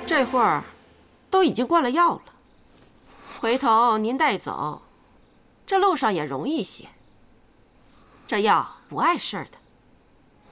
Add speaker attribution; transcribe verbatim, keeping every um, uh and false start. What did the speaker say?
Speaker 1: 这会儿都已经灌了药了，回头您带走，这路上也容易些。这药不碍事儿的。